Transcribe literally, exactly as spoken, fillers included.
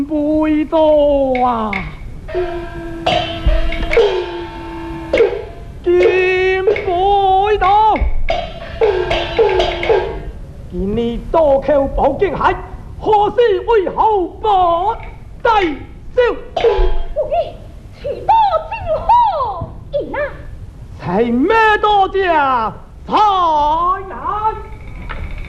背多啊！金背多，今日多口宝剑海，何时为后不低消？ 喂，许多真好，咦呐？ 才咩多家才？